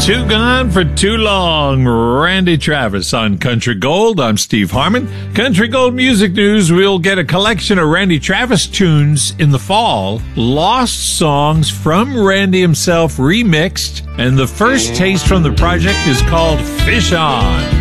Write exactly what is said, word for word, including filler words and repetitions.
Too Gone for Too Long, Randy Travis on Country Gold. I'm Steve Harmon. Country Gold Music News, we'll get a collection of Randy Travis tunes in the fall, lost songs from Randy himself remixed, and the first taste from the project is called Fish On.